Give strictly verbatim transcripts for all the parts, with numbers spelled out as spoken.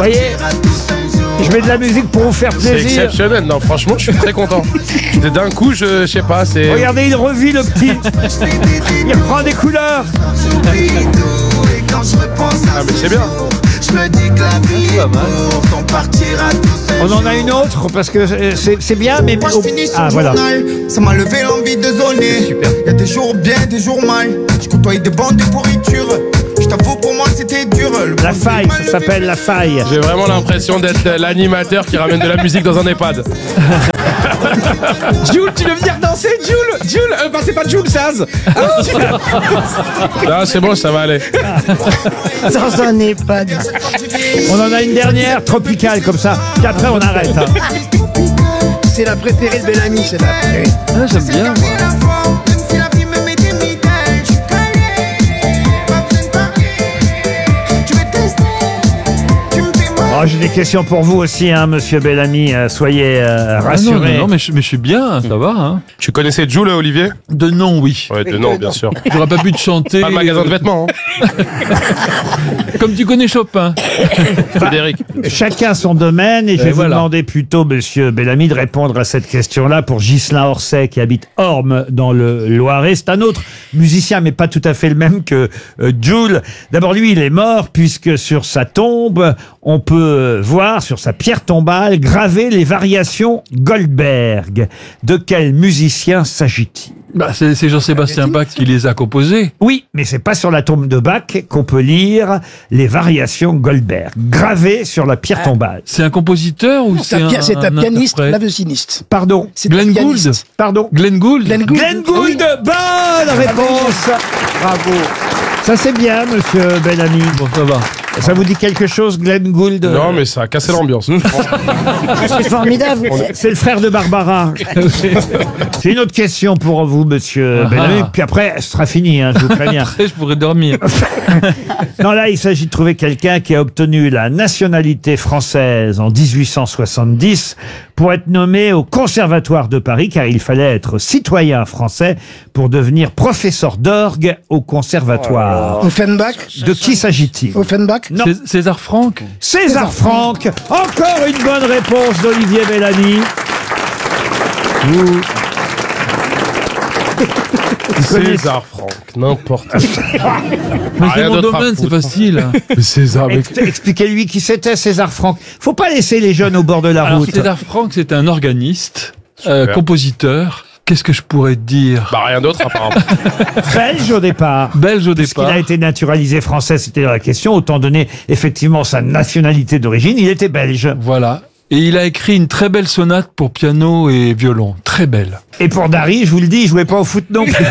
voyez, je mets de la musique pour vous faire C'est plaisir. exceptionnel, non, franchement, je suis très content. D'un coup, je, je sais pas, c'est. Regardez, il revit le petit. Il reprend des couleurs. Ah, mais c'est bien. On en a une autre parce que c'est c'est bien, mais Moi je finis sur ah le voilà. journal, ça m'a levé l'envie de zoner. Y'a des jours bien, des jours mal. Je côtoie des bandes de pourriture. Je t'avoue, pour moi c'était dur. Le La bon faille, Dieu m'a ça levé. s'appelle la faille. J'ai vraiment l'impression d'être l'animateur qui ramène de la musique dans un EHPAD. Jules, tu veux venir danser, Jules? Jules, euh, bah c'est pas Jules, c'est Az. Là, c'est bon, ça va aller. Dans un EHPAD. On en a une dernière tropicale comme ça. Puis après on arrête. hein. C'est la préférée de Bellamy, c'est la préférée. Ah, j'aime bien. Même si la vie me met des mitaines, je suis calé. Pas besoin de parler. Tu veux tester, tu me fais mal. Oh, j'ai des questions pour vous aussi, hein, Monsieur Bellamy. Euh, soyez euh, Ah non, rassurés. non, non, mais je, mais je suis bien, ça va. Hein. Tu connaissais Jules, Olivier? De nom, oui. Ouais, de nom, bien sûr. J'aurais pas pu te chanter. Pas le magasin de vêtements, hein. Comme tu connais Chopin. Frédéric. Chacun son domaine et je vais vous voilà. demander plutôt, Monsieur Bellamy, de répondre à cette question-là pour Ghislain Orsay qui habite Orme dans le Loiret. C'est un autre musicien, mais pas tout à fait le même que euh, Jules. D'abord, lui, il est mort puisque sur sa tombe, on peut voir sur sa pierre tombale graver les variations Goldberg. De quel musicien s'agit-il? Bah, c'est c'est Jean-Sébastien Bach qui les a composés. Oui, mais c'est pas sur la tombe de Bach qu'on peut lire les variations Goldberg, gravées sur la pierre tombale. C'est un compositeur ou c'est C'est un, un, pia- c'est un pianiste, interprète claveciniste. Pardon, C'est Glenn un pianiste. Gould. pardon. Glenn Gould. Glenn Gould. Glenn Gould, bonne réponse. Bravo. Ça c'est bien, Monsieur Bellamy. Bon, ça va. Ça vous dit quelque chose, Glenn Gould? Non, mais ça a cassé l'ambiance. C'est formidable. C'est le frère de Barbara. C'est une autre question pour vous, Monsieur Ah. Bellamy. Puis après, ce sera fini, hein, je vous préviens. Après, je pourrais dormir. Non, là, il s'agit de trouver quelqu'un qui a obtenu la nationalité française en dix-huit cent soixante-dix pour être nommé au Conservatoire de Paris, car il fallait être citoyen français pour devenir professeur d'orgue au Conservatoire. Offenbach. De qui s'agit-il? Offenbach. Non. Cés- César Franck. César Franck. Encore une bonne réponse d'Olivier Bellamy. Vous... Vous connaissez- César Franck, n'importe quoi. Mais c'est rien mon d'autre à domaine, c'est foutre. facile. Mais César, mec. Ex- Expliquez-lui qui c'était, César Franck. Faut pas laisser les jeunes au bord de la Alors, route. César Franck, c'est un organiste, euh, Super. compositeur. Qu'est-ce que je pourrais te dire? Bah, rien d'autre, apparemment. Belge au départ. Belge au Puisqu'il départ. a été naturalisé français, c'était la question. Autant donner effectivement sa nationalité d'origine, il était belge. Voilà. Et il a écrit une très belle sonate pour piano et violon. Très belle. Et pour Dari, je vous le dis, il jouait pas au foot non plus.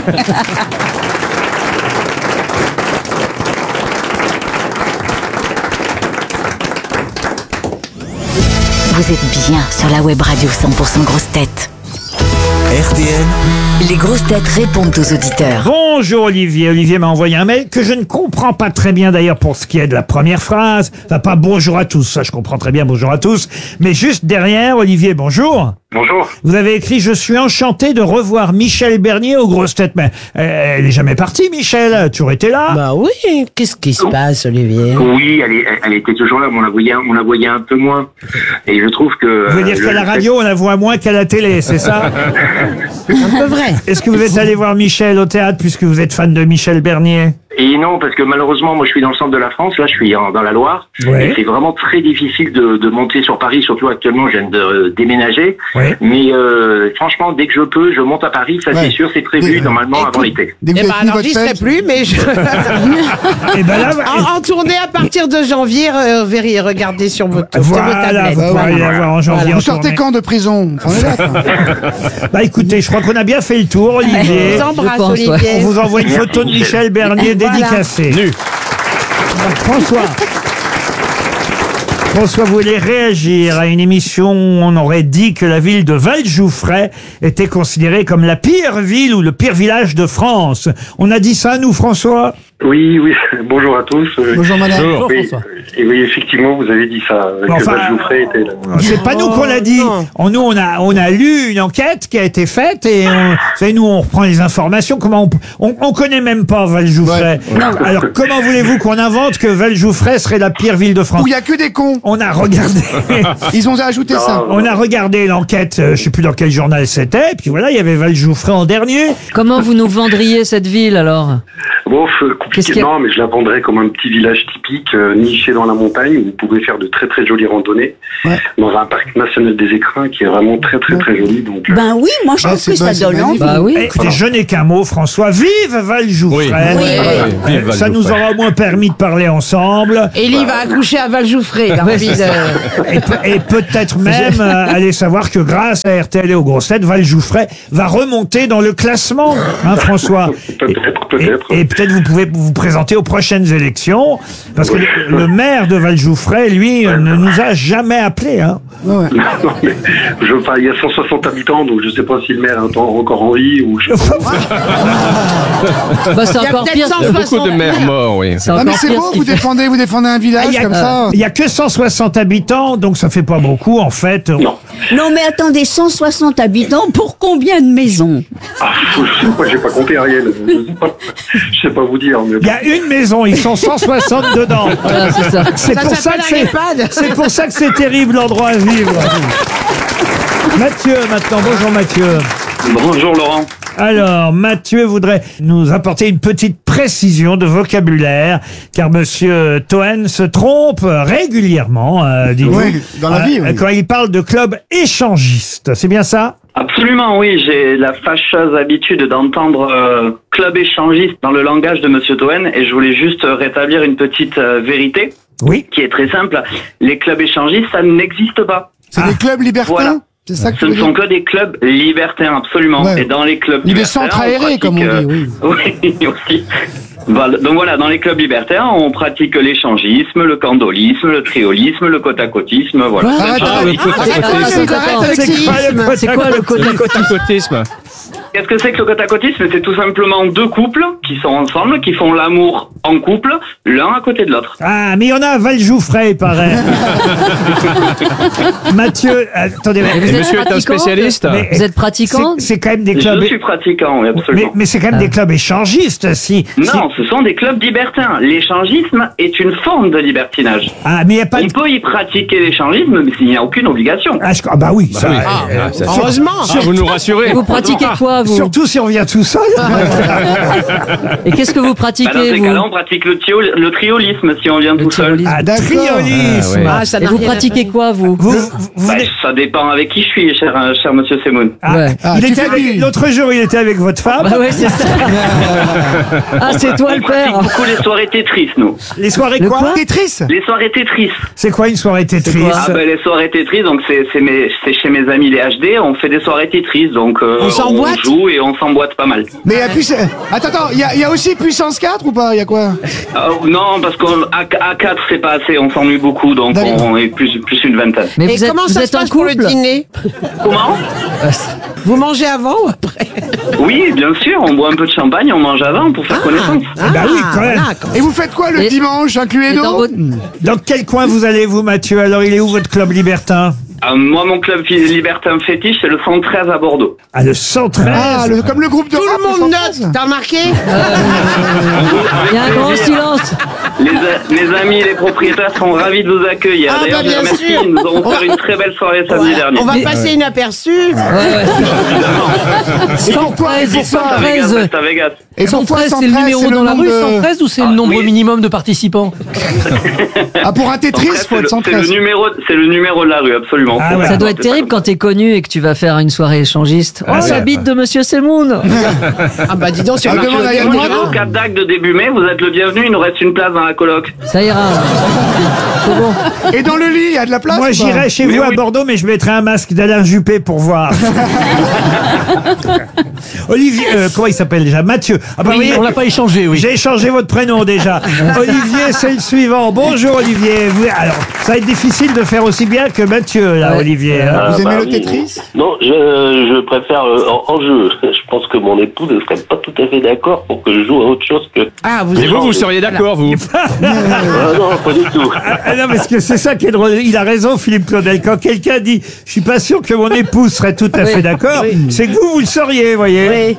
Vous êtes bien sur la web radio cent pour cent grosses têtes. R T L. Les grosses têtes répondent aux auditeurs. Bonjour Olivier. Olivier m'a envoyé un mail que je ne comprends pas très bien d'ailleurs pour ce qui est de la première phrase. Enfin, pas bonjour à tous, ça je comprends très bien bonjour à tous. Mais juste derrière, Olivier, bonjour. Bonjour. Vous avez écrit « Je suis enchanté de revoir Michel Bernier aux grosses têtes ». Mais euh, elle est jamais partie, Michel. Elle a toujours été là. Bah oui, qu'est-ce qui se passe, Olivier? Oui, elle, est, elle était toujours là, mais on la voyait, on la voyait un peu moins. Et je trouve que... Vous voulez dire euh, qu'à le- la radio, on la voit moins qu'à la télé, c'est ça? Un peu vrai. Est-ce que vous êtes allé voir Michel au théâtre puisque vous êtes fan de Michel Bernier? Et non, parce que malheureusement, moi je suis dans le centre de la France, là je suis en- dans la Loire, Ouais. et c'est vraiment très difficile de, de monter sur Paris, surtout actuellement je viens de euh, déménager, Ouais. mais euh, franchement dès que je peux, je monte à Paris, ça Ouais. c'est sûr, c'est prévu Et- normalement écoute, avant l'été. Dès que Eh vous ben avez fini alors votre j'y serai page- plus, mais je... Et ben là, en, en tournée à partir de janvier, euh, verrez, regardez sur votre, sur vos voilà, tablettes. vous pourrez Voilà. aller la voir en janvier. Vous en sortez tournée. quand de prison? Prenez date, hein. Bah écoutez, je crois qu'on a bien fait le tour, Je Olivier. vous embrasse, Je pense, ouais. Olivier. On vous envoie une photo de Michel Bernier Voilà. dédicacée. Nu. François. François voulait réagir à une émission où on aurait dit que la ville de Valdjoufray était considérée comme la pire ville ou le pire village de France. On a dit ça, nous, François? Oui, oui, bonjour à tous. Euh, Bonjour madame. Bonjour. oui, et oui, effectivement, vous avez dit ça, euh, que Enfin, Val Jouffret était là. C'est pas nous qu'on l'a dit. On, nous, on a, on a lu une enquête qui a été faite et on, vous savez, nous, on reprend les informations. Comment on, on, on connaît même pas Val-Jouffret. Alors, comment voulez-vous qu'on invente que Val-Jouffret serait la pire ville de France? Où il y a que des cons. On a regardé, Ils ont ajouté ça. on a regardé l'enquête, euh, je sais plus dans quel journal c'était, et puis voilà, il y avait Val-Jouffret en dernier. Comment vous nous vendriez cette ville alors? Bon, euh, Qu'est-ce compliqué, qu'il y a non, mais je la vendrais comme un petit village typique, euh, niché dans la montagne, où vous pouvez faire de très très jolies randonnées, Ouais. dans un parc national des Écrins qui est vraiment très très très joli. Donc, euh, Ben oui, moi je Ah, trouve c'est que ça bon, c'est donne envie. magnifique. Bah oui. Eh, écoutez, je n'ai qu'un mot, François. Vive Val-Jouffret. Oui. Oui. Euh, Vive Val Ça nous Jouffret. aura au moins permis de parler ensemble. Élie va accoucher à Val-Jouffret. Il a envie de... Et, pe- et peut-être même euh, aller savoir que grâce à R T L et aux grosses têtes, Val-Jouffret va remonter dans le classement, hein, François. Peut-être, peut-être. Et, et peut-être vous pouvez vous présenter aux prochaines élections, parce que le, le maire de Val-Jouffret, lui, euh, ne nous a jamais appelés. Hein. Ouais, ouais. Non, mais je, enfin, il y a cent soixante habitants, donc je sais pas si le maire est encore en vie ou je sais pas. Bah, c'est Il y a encore peut-être pire. cent Il y a beaucoup soixante. de maires morts, oui. C'est Ah encore mais c'est pire beau, ce qu'il vous fait. défendez, vous défendez un Ah, village Il y, comme ça. a, il y a que cent soixante habitants, donc ça fait pas beaucoup en fait. Non. Non mais attendez, cent soixante habitants pour combien de maisons? Ah, je sais pas, j'ai pas compté Ariel. Je sais pas, je sais pas vous dire. Mais... Il y a une maison, ils sont cent soixante dedans. Voilà, c'est ça. C'est Ça pour ça que s'appelle c'est, un EHPAD. c'est pour ça que c'est terrible l'endroit à vivre. Mathieu, maintenant, bonjour Mathieu. Bonjour Laurent. Alors, Mathieu voudrait nous apporter une petite précision de vocabulaire, car Monsieur Toen se trompe régulièrement, euh, dites-vous, Oui, dans la vie, oui. quand il parle de club échangiste. C'est bien ça? Absolument, oui. J'ai la fâcheuse habitude d'entendre euh, club échangiste dans le langage de Monsieur Toen et je voulais juste rétablir une petite euh, vérité Oui. qui est très simple. Les clubs échangistes, ça n'existe pas. C'est des clubs libertins. Voilà. C'est ça que Ce tu ne veux sont dire. que des clubs libertins, absolument. Ouais. Et dans les clubs Ou des libertaires, centres aérés, pratique, comme on euh, dit, oui. Oui, aussi. Voilà. Donc voilà, dans les clubs libertaires, on pratique l'échangisme, le candolisme, le triolisme, le côte-à-côtisme, voilà. Arrête, Ah, arrête, le côte-à-côtisme. arrête, arrête avec C'est ces quoi le ismes. C'est quoi le côte à côte? Côtisme. Qu'est-ce que c'est que le côte-à-côtisme? C'est tout simplement deux couples qui sont ensemble, qui font l'amour en couple, l'un à côté de l'autre. Ah, mais il y en a à Val-Jouffret, il paraît. Mathieu, attendez, mais, vous Et êtes monsieur est un pratiquante spécialiste. mais- Vous êtes pratiquant? c'est, c'est quand même des clubs. Je suis pratiquant, oui, Mais, absolument. mais c'est quand même des clubs échangistes, si. si- Non, ce sont des clubs libertins. L'échangisme est une forme de libertinage. Ah, mais il n'y a pas On de. peut y pratiquer l'échangisme, mais il n'y a aucune obligation. Ah, je- ah, bah oui, ça. oui. euh, Ah, ça, Heureusement. Ah, vous nous rassurez. Et vous pratiquez quoi, vous? Surtout si on vient tout seul. Et qu'est-ce que vous Bah, dans pratiquez, ces vous? cas-là, on pratique le, trio- le triolisme si on vient Le tout seul. triolisme. Ah, D'accord. triolisme. Ah, ouais. Ah, ça Et n'a vous rien à pratiquez faire. quoi, vous? Vous, vous- vous Bah, venez- ça dépend avec qui je suis, cher, euh, cher monsieur Semoun. Ah, Ouais. Ah, il tu était fais avec- du- l'autre jour, il était avec votre femme. Bah ouais, c'est ça. Ah, c'est toi le On pratique père. beaucoup les soirées Tetris, nous. Les soirées Le quoi, quoi Tetris. Les soirées Tetris. C'est quoi une soirée Tetris? quoi Ah ben les soirées Tetris, donc c'est c'est mes c'est chez mes amis les H D, on fait des soirées Tetris, donc euh, On s'emboîte joue et on s'emboîte pas mal. Mais il y a plus... Attends, attends, il y, a- il y a aussi puissance quatre ou pas? Il y a quoi? Euh, non, parce qu'à quatre c'est pas assez, on s'ennuie beaucoup, donc D'accord. on est plus plus une vingtaine. Mais Et vous êtes, comment vous ça êtes se en passe pour le couple? dîner? Comment? Vous mangez avant ou après? Oui, bien sûr, on boit un peu de champagne, on mange avant pour faire connaissance. bah oui, quand même. voilà, quand- Et vous faites quoi le Et- dimanche, inclus Et dans Edo? votre- Dans quel coin vous allez, vous, Mathieu? Alors, il est où votre club libertin? Euh, moi, mon club fi- libertin fétiche, c'est le cent treize à Bordeaux. Ah, le cent treize. Ah, le- comme le groupe de Tout rap, le monde cent note, treize. t'as remarqué? Il y a un grand silence. Les, a- mes amis et les propriétaires sont ravis de vous accueillir. Ah, D'ailleurs, bah, je les bien remercie, sûr. ils nous ont On offert va- une très belle soirée samedi Ouais, dernier. on va Mais- passer inaperçu. Ouais, ouais. cent treize, C'est à Vegas, cent treize. c'est à Vegas. Et pourquoi cent treize, c'est le cent treize, numéro c'est dans la nombre rue, de- cent treize, ou c'est Ah, le nombre oui. minimum de participants? Ah, pour un Tetris, En fait, faut c'est être le- cent C'est le treize. numéro, c'est le numéro de la rue, absolument. Ah Faut ouais. faire Ça doit ça, être c'est terrible pas quand t'es connu et que tu vas faire une soirée échangiste. Oh, Ah, la ouais. bite de Monsieur Semoun. Ah bah dis donc, c'est Ah, marqué demande au à Yann début. Moi, je vais au Cap d'Agde de début mai, vous êtes le bienvenu, il nous reste une place dans la coloc. Ça ira. C'est bon. Et dans le lit, il y a de la place? Moi, ou pas? j'irai chez Mais vous à oui. Bordeaux, mais je mettrai un masque d'Alain Juppé pour voir. Olivier, euh, comment il s'appelle déjà? Mathieu. Ah bah, Oui, vous voyez, on l'a pas échangé, oui. j'ai échangé votre prénom déjà. Olivier, c'est le suivant. Bonjour Olivier. Vous- alors, ça va être difficile de faire aussi bien que Mathieu, là, Olivier. hein. Vous Ah, aimez bah le oui. Tetris? Non, je, je préfère euh, en, en jeu. Je pense que mon épouse ne serait pas tout à fait d'accord pour que je joue à autre chose que... Ah, vous Et vous, vous seriez d'accord, vous Ah non, pas du tout. Ah non, parce que c'est ça qui est drôle. Il a raison, Philippe Claudel. Quand quelqu'un dit « Je suis pas sûr que mon épouse serait tout à fait d'accord c'est que vous, vous le sauriez, voyez. Oui.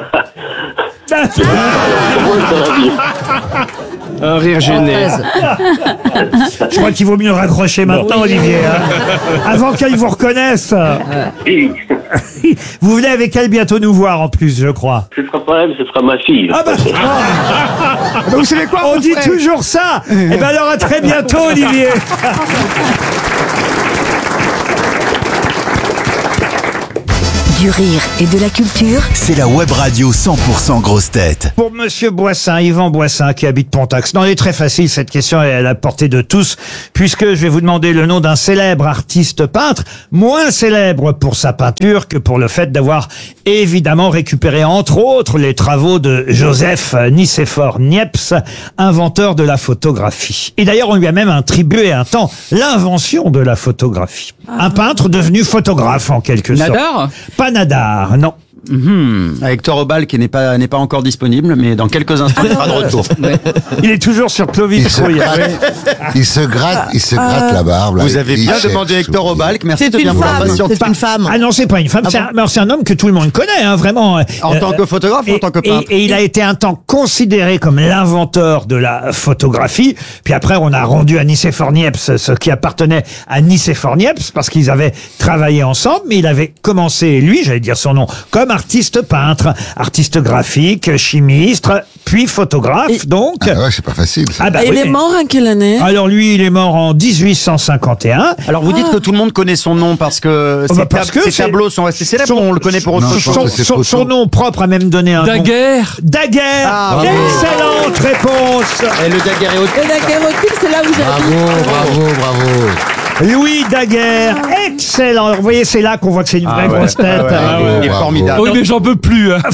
Un rire gêné. Je crois qu'il vaut mieux raccrocher maintenant, Olivier. hein. Avant qu'elle vous reconnaisse. Oui. Vous venez avec elle bientôt nous voir, en plus, je crois. Ce sera pas elle, ce sera ma fille. Ah bah, Bah, vous savez quoi? on mon dit frère toujours ça. Eh ben alors, à très bientôt, Olivier. Du rire et de la culture. C'est la web radio cent pour cent grosse tête. Pour Monsieur Boissin, Yvan Boissin, qui habite Pontax. Non, elle est très facile, cette question, elle est à la portée de tous, puisque je vais vous demander le nom d'un célèbre artiste peintre, moins célèbre pour sa peinture que pour le fait d'avoir évidemment récupéré, entre autres, les travaux de Joseph Nicéphore Niepce, inventeur de la photographie. Et d'ailleurs, on lui a même attribué un temps l'invention de la photographie. Un peintre devenu photographe, en quelque sorte. Nadar Pas Nadar, non. Mmh. Hector Obal qui n'est pas n'est pas encore disponible, mais dans quelques instants il sera de retour. Il est toujours sur Clovis Il se Rouille. gratte, il se gratte, il se gratte la barbe. là. Vous avez Il bien cherche demandé Hector tout. Obal, merci C'est de une bien vouloir femme. patienter. C'est une femme. Ah non, c'est pas une femme, Ah c'est bon un, alors, c'est un homme que tout le monde connaît, hein, vraiment. En Euh, tant que photographe ou en et, tant que et- peintre et il a été un temps considéré comme l'inventeur de la photographie. Puis après, on a rendu à Nicéphore Niepce ce qui appartenait à Nicéphore Niepce parce qu'ils avaient travaillé ensemble, mais il avait commencé, lui, j'allais dire son nom, comme artiste peintre, artiste graphique, chimiste, puis photographe, donc. Ah ouais, c'est pas facile. ça. Ah bah Et il oui. est mort en quelle année? Alors lui, il est mort en dix-huit cent cinquante et un. Alors vous dites que tout le monde connaît son nom parce que Oh ses, bah parce tab- que ses c'est- tableaux sont assez célèbres, son- on le connaît pour autre Non, chose. je pense Son, que c'est son- photo. son nom propre a même donné un nom. Daguerre. Daguerre. Ah, bravo. Excellente réponse. Et le Daguerre est au Et la guerre c'est là où j'habite. Bravo, bravo, bravo. Louis Daguerre, excellent. Alors, vous voyez, c'est là qu'on voit que c'est une vraie grosse tête. Bravo, Il est bravo. formidable. Oui, mais j'en peux plus. hein.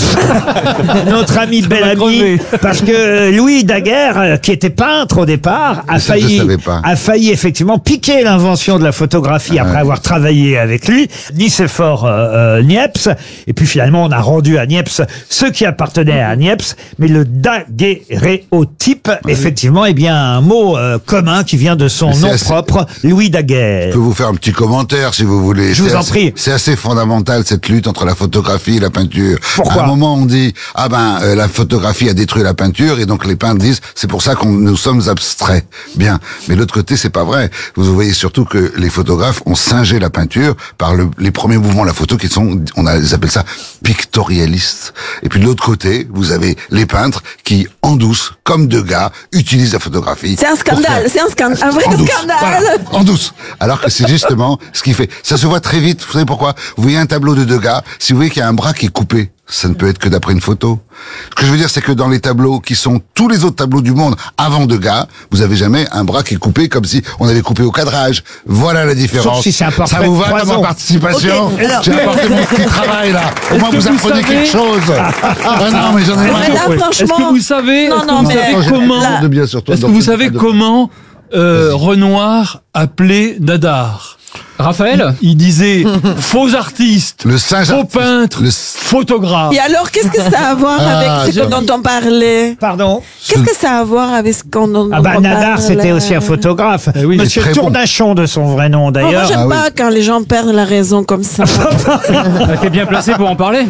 Notre ami va Bellamy, crever. parce que euh, Louis Daguerre, euh, qui était peintre au départ, a Mais ça, je failli, savais pas. a failli effectivement piquer l'invention de la photographie après avoir travaillé avec lui, Nicéphore euh, euh, Niepce. Et puis finalement, on a rendu à Niepce ce qui appartenait à Niepce, mais le daguerréotype, effectivement, est bien un mot euh, commun qui vient de son Mais c'est nom assez- propre, Louis Daguerre. Je peux vous faire un petit commentaire si vous voulez. Je vous C'est en assez- prie. C'est assez fondamental cette lutte entre la photographie et la peinture. Pourquoi À un moment on dit ah ben euh, la photographie a détruit la peinture et donc les peintres disent c'est pour ça qu'on nous sommes abstraits. Bien, mais de l'autre côté c'est pas vrai. Vous voyez surtout que les photographes ont singé la peinture par le, les premiers mouvements de la photo qui sont on a, ils appellent ça pictorialistes. Et puis de l'autre côté vous avez les peintres qui en douce comme Degas utilisent la photographie. C'est un pour scandale, faire- c'est un scandale, un vrai en douce. scandale. Voilà, en douce. Alors que c'est justement ce qui fait. Ça se voit très vite. Vous savez pourquoi? Vous voyez un tableau de Degas. Si vous voyez qu'il y a un bras qui est coupé, ça ne peut être que d'après une photo. Ce que je veux dire, c'est que dans les tableaux qui sont tous les autres tableaux du monde avant Degas, vous avez jamais un bras qui est coupé comme si on avait coupé au cadrage. Voilà la différence. Sauf si c'est un portrait Ça vous de va Poison. comme participation? Ok, alors- J'ai apporté mon petit travail là. Au moins que vous vous apprenez savez- quelque chose. Ah non, mais j'en ai Mais marre. là, Est-ce franchement. que vous savez, Non, est-ce que non, vous mais- savez Attends, j'ai comment, quelque chose de bien sur toi, est-ce que donc vous c'est savez pas de- comment euh, Renoir appelait Nadar? Raphaël Il disait faux artiste, Le singe faux artiste. peintre, Le- photographe. Et alors, qu'est-ce que ça a à voir Ah, avec ce je- dont on parlait? Pardon. Qu'est-ce que ça a à voir avec ce qu'on dont Ah bah on Nadar, parlait? c'était aussi un photographe. Eh oui, Monsieur c'est très bon. Tournachon de son vrai nom Oh, moi, d'ailleurs. j'aime Ah oui. pas quand les gens perdent la raison comme ça. T'es bien placé pour en parler.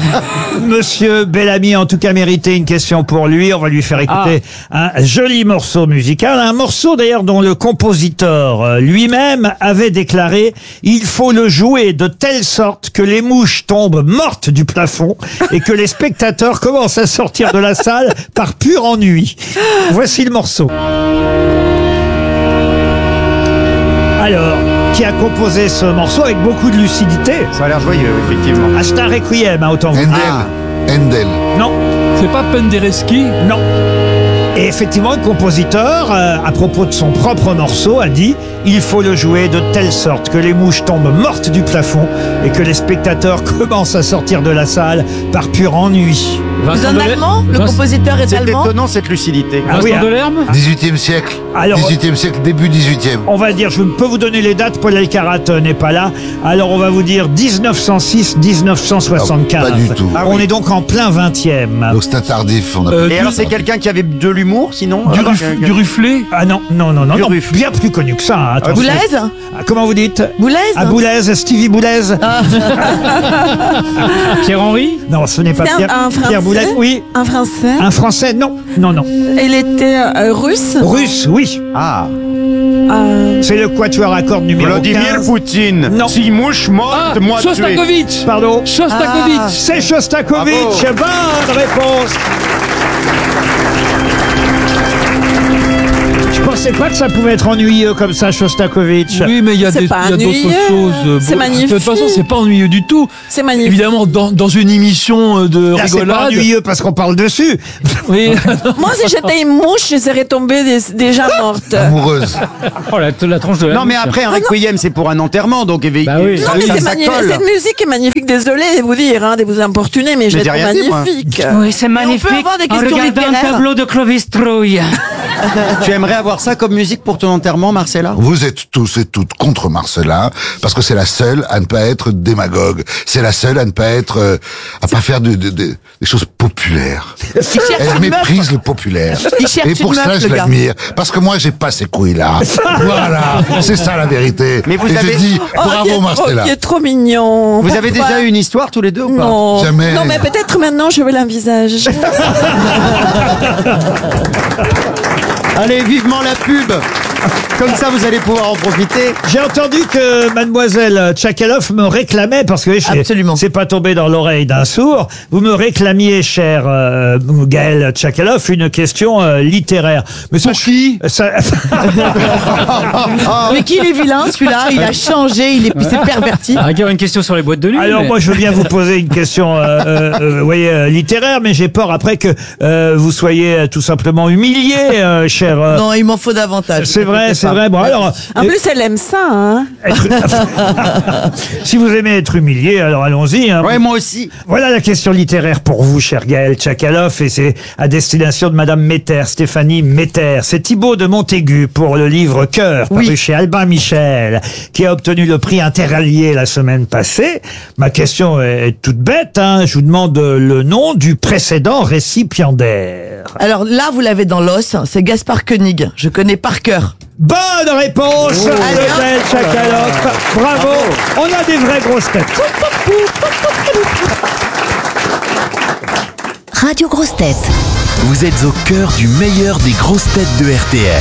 Monsieur Bellamy, en tout cas, méritait une question pour lui. On va lui faire écouter un joli morceau musical. Un morceau d'ailleurs dont le compositeur euh, lui-même avait déclaré « Il faut le jouer de telle sorte que les mouches tombent mortes du plafond et que les spectateurs commencent à sortir de la salle par pur ennui. » Voici le morceau. Alors, qui a composé ce morceau avec beaucoup de lucidité? Ça a l'air joyeux, effectivement. Ah, c'est un requiem, hein, autant vous Handel. dire. Handel. Non, C'est pas Penderecki? non. Et effectivement, le compositeur, euh, à propos de son propre morceau, a dit « Il faut le jouer de telle sorte que les mouches tombent mortes du plafond et que les spectateurs commencent à sortir de la salle par pur ennui. » C'est un allemand? Le compositeur est C'est allemand? étonnant cette lucidité. Ah oui, hein. dix-huitième siècle. Alors- dix-huitième siècle, début dix-huitième. On va dire, je peux vous donner les dates, Paul Elkarat euh, n'est pas là. Alors on va vous dire dix-neuf cent six dix-neuf cent soixante-quinze. Ah, pas du tout. Ah On oui. est donc en plein vingtième. Donc c'est un tardif. On a Euh, Et alors c'est quelqu'un qui avait de l'humour sinon Du, Ah, ruf- quelqu'un- du ruflé. Ah non, non, non, non, Du non, Ruff. bien plus connu que ça. hein, attention. Boulez? Ah, comment vous dites? Boulez? Ah, Boulez, Stevie Boulez. Pierre-Henri. Non, ce n'est pas C'est un- Pierre, un Français Pierre Boulez. Oui. Un Français? Un Français, non, non, non. Il était euh, russe? Russe, oui. Ah. Euh, C'est le quatuor à cordes numéro Vladimir quinze. Poutine. Non. Si mouche morte, Ah, moi tué. Shostakovich. Pardon. Shostakovich. Ah. C'est Shostakovich. Bonne réponse. Je pensais pas que ça pouvait être ennuyeux comme ça, Shostakovich. Oui, mais il y a C'est des- pas il y a d'autres ennuyeux. choses. euh, C'est bon, magnifique. De toute façon, c'est pas ennuyeux du tout. C'est magnifique. Évidemment, dans, dans une émission euh, de Là, c'est pas rigolade. ennuyeux parce qu'on parle dessus. Oui. Moi, si j'étais une mouche, je serais tombée des- déjà morte. amoureuse. Oh, la, la tranche de la Non mais après un requiem c'est pour un enterrement donc évidemment Bah oui. Non, mais ça, c'est ça magnifique. colle. Cette musique est magnifique. Désolée de vous dire, hein, de vous importuner, mais je j'ai la trouve rien dit, moi. magnifique. Oui, c'est magnifique. on peut avoir des En questions regardant un littéraires. tableau de Clovis Trouille. Tu aimerais avoir ça comme musique pour ton enterrement Marcella? Vous êtes tous et toutes contre Marcella parce que c'est la seule à ne pas être démagogue. C'est la seule à ne pas être, euh, à pas faire de, de- de- des choses populaires. Elle méprise le populaire. Il cherche Et pour une ça, meuf, je le gars. l'admire. Parce que moi, j'ai pas ces couilles-là. Voilà. C'est ça la vérité. Mais vous et avez- je dis, Oh, il bravo est trop, Marcella. il est trop mignon. Vous avez Pourquoi? déjà eu une histoire tous les deux ou pas? Non. Jamais. Non, mais peut-être maintenant je veux l'envisage. Allez vivement la pub. Comme ça vous allez pouvoir en profiter. J'ai entendu que mademoiselle Tchakaloff me réclamait, parce que c'est- Absolument. c'est pas tombé dans l'oreille d'un sourd, vous me réclamiez, cher euh, Gaël Tchakaloff, une question euh, littéraire. Mais ça, Pour qui ça, Mais qu'il est vilain, celui-là. Il a changé, il est, il s'est perverti. Ah, une question sur les boîtes de nuit. Alors moi je veux bien vous poser une question euh, euh, euh, vous voyez, euh, littéraire, mais j'ai peur après que euh, vous soyez euh, tout simplement humilié, euh, cher... euh, Non, il m'en faut davantage. c'est vrai, c'est vrai. Bon alors... En euh, plus, elle aime ça, hein. être- si vous aimez être humilié, alors allons-y. hein. Ouais moi aussi. Voilà la question littéraire pour vous, cher Gaël Tchakaloff, et c'est à destination de Madame Metter, Stéphanie Metter. C'est Thibaut de Montaigu pour le livre Cœur, paru chez Albin Michel, qui a obtenu le prix Interallié la semaine passée. Ma question est toute bête, hein. Je vous demande le nom du précédent récipiendaire. Alors là, vous l'avez dans l'os, c'est Gaspard Koenig. Je connais par cœur. Bonne réponse de Gaël Tchakaloff. Bravo. On a des vraies grosses têtes. Radio Grosses Têtes. Vous êtes au cœur du meilleur des grosses têtes de R T L.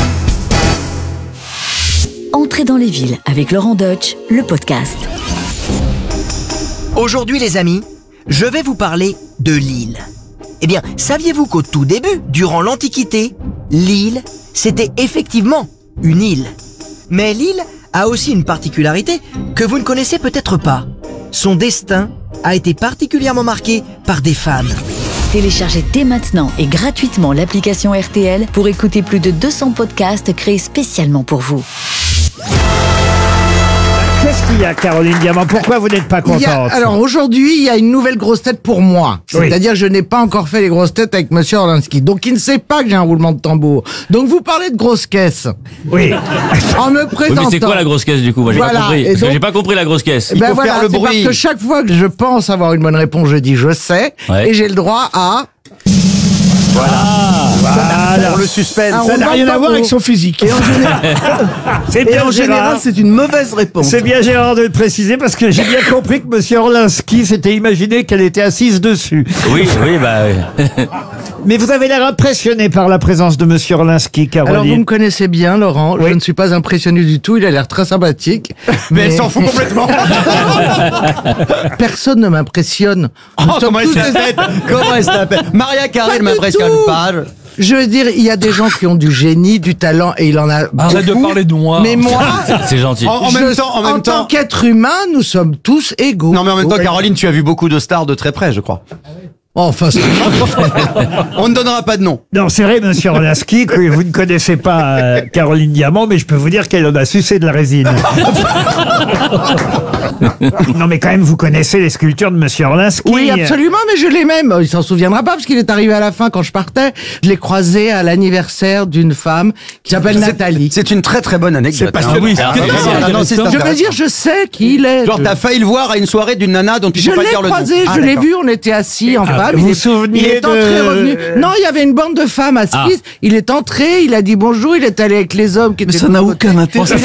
Entrez dans les villes avec Laurent Deutsch, le podcast. Aujourd'hui les amis, je vais vous parler de Lille. Eh bien, saviez-vous qu'au tout début, durant l'Antiquité, Lille, c'était effectivement une île. Mais Lille a aussi une particularité que vous ne connaissez peut-être pas. Son destin a été particulièrement marqué par des femmes. Téléchargez dès maintenant et gratuitement l'application R T L pour écouter plus de deux cents podcasts créés spécialement pour vous. Qu'est-ce qu'il y a, Caroline Diamant? Pourquoi vous n'êtes pas Il y a- contente? alors aujourd'hui, il y a une nouvelle grosse tête pour moi. Oui. C'est-à-dire que je n'ai pas encore fait les grosses têtes avec Monsieur Orlinski. Donc il ne sait pas que j'ai un roulement de tambour. Donc vous parlez de grosses caisses. Oui. En me Oui, présentant. mais c'est quoi la grosse caisse du coup? Moi j'ai Voilà, pas compris. et Parce que donc- j'ai pas compris la grosse caisse. Ben voilà, c'est parce que chaque fois que je pense avoir une bonne réponse, je dis je sais, Ouais. et j'ai le droit à... Voilà. Pour le suspense. Un Ça n'a roulement rien de à voir tambour. avec son physique. Et en général, C'est et bien en général, Gérard. c'est une mauvaise réponse. C'est bien Gérard de le préciser parce que j'ai bien compris que Monsieur Orlinski s'était imaginé qu'elle était assise dessus. Oui, oui, bah oui. Mais vous avez l'air impressionné par la présence de Monsieur Orlinski, Caroline. Alors vous me connaissez bien, Laurent. Je ne suis pas impressionné du tout. Il a l'air très sympathique. Mais elle s'en fout complètement. Personne ne m'impressionne. Nous Oh, sommes comment elle tous se des- fait Comment elle s'appelle Maria Carré ne Pas du m'impressionne tout. pas. Je veux dire, il y a des gens qui ont du génie, du talent, et il en a Arrête de beaucoup. parler de moi. Mais moi, C'est gentil. En, en je- même temps, en même tant temps. qu'être humain, nous sommes tous égaux. Non mais en même temps, Oui. Caroline, tu as vu beaucoup de stars de très près, je crois. Enfin, c'est... On ne donnera pas de nom. Non, c'est vrai, monsieur Orlinski, que vous ne connaissez pas euh, Caroline Diamant, mais je peux vous dire qu'elle en a sucé de la résine. Non, mais quand même, vous connaissez les sculptures de monsieur Orlinski. Oui, absolument, mais je l'ai même. Il s'en souviendra pas parce qu'il est arrivé à la fin quand je partais. Je l'ai croisé à l'anniversaire d'une femme qui s'appelle C'est- Nathalie. C'est une très très bonne anecdote. C'est passionnant. Ah oui, Ah, c'est- oui, ah, non, c'est Je veux intéressant. dire, je sais qui il est. Genre, Je- t'as failli le voir à une soirée d'une nana dont tu Je peux pas l'ai dire le nom. croisé, Ah, je l'ai d'accord. vu, on était assis en Ah, femme. vous il vous est, souveniez il est entré, de- revenu. Non, il y avait une bande de femmes assises. Ah. Il est entré, il a dit bonjour, il est allé avec les hommes qui étaient. ça n'a aucun intérêt.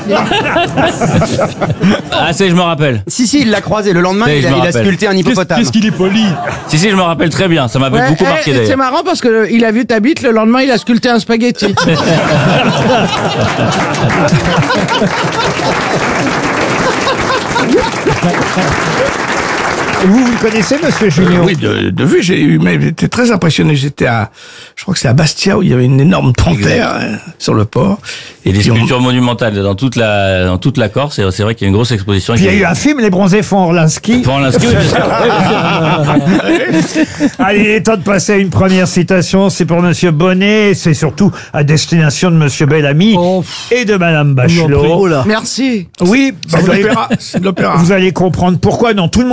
Ah, c'est, je me rappelle. Si, si, il l'a croisé. Le lendemain, Oui, il je a, me il a rappelle. sculpté un hippopotame. Qu'est-ce qu'il est poli. Si, si, je me rappelle très bien. Ça m'avait Ouais, beaucoup eh, marqué c'est d'ailleurs. marrant parce que il a vu ta bite, le lendemain il a sculpté un spaghetti. Vous, vous le connaissez, monsieur Julien? Oui, de, de vue, j'ai eu, mais j'étais très impressionné. J'étais à, je crois que c'est à Bastia où il y avait une énorme panthère hein, sur le port. Et des puis on- sculptures monumentales dans toute la, dans toute la Corse. C'est, c'est vrai qu'il y a une grosse exposition. Puis il y a eu un film, Les Bronzés font Orlinski. Pour l'inscrire, oui, bien sûr. Allez, il est temps de passer à une première citation. C'est pour monsieur Bonnet. C'est surtout à destination de monsieur Bellamy Oh, et de madame Bachelot. Merci. Oui, bah, C'est de vous, allez, l'opéra. C'est de l'opéra. vous allez comprendre pourquoi. Non, tout le monde